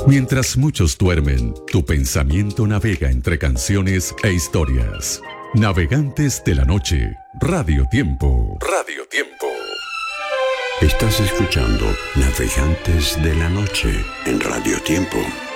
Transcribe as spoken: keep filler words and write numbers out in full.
Mientras muchos duermen, tu pensamiento navega entre canciones e historias. Navegantes de la Noche, Radio Tiempo. Radio Tiempo. Estás escuchando Navegantes de la Noche en Radio Tiempo.